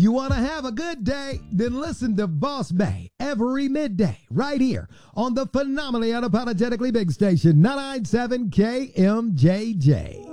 you want to have a good day, then listen to Boss Bay every midday right here on the phenomenally unapologetically big station 997 KMJJ.